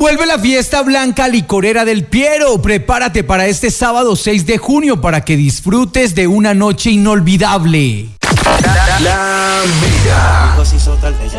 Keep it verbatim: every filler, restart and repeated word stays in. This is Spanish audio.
Vuelve la fiesta blanca licorera del Piero. Prepárate para este sábado seis de junio para que disfrutes de una noche inolvidable. La Mega.